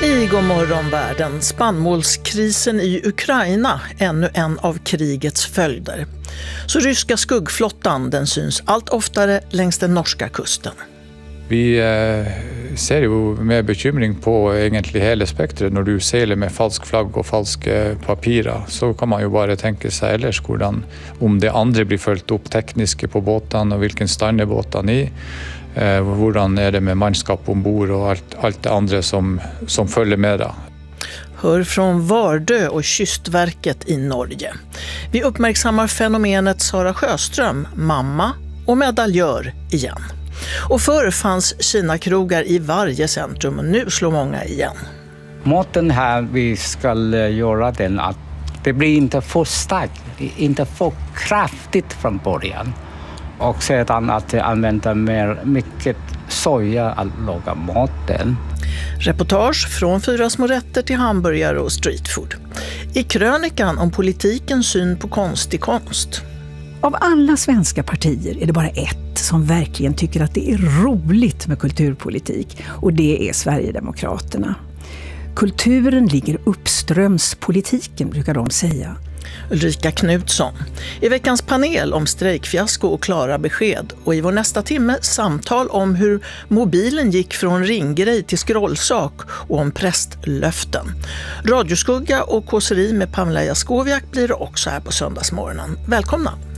I God morgon världen, spannmålskrisen i Ukraina, ännu en av krigets följder. Så ryska skuggflottan, den syns allt oftare längs den norska kusten. Vi ser jo med bekymring på egentlig hele spektret. Når du seiler med falsk flagg og falske papirer, så kan man jo bare tenke seg ellers hvordan, om det andre blir fulgt opp tekniske på båtene og hvilken stand er båtene i. Hvordan är det med mannskap ombord och allt det andra som följer med det. Hör från Vardö och Kystverket i Norge. Vi uppmärksammar fenomenet Sara Sjöström, mamma och medaljör igen. Och förr fanns Kina-krogar i varje centrum och nu slår många igen. Måten här vi ska göra den att det blir inte för starkt, inte för kraftigt från början. Och sedan att använda mycket soja att laga maten. Reportage från 4 små rätter till hamburgare och streetfood. I krönikan om politikens syn på konstig konst. Av alla svenska partier är det bara ett som verkligen tycker att det är roligt med kulturpolitik. Och det är Sverigedemokraterna. Kulturen ligger uppströms politiken, brukar de säga. Ulrika Knutsson. I veckans panel om strejkfiasko och klara besked. Och i vår nästa timme samtal om hur mobilen gick från ringgrej till scrollsak och om prästlöften. Radioskugga och kåseri med Pamela Jaskowiak blir det också här på söndagsmorgonen. Välkomna!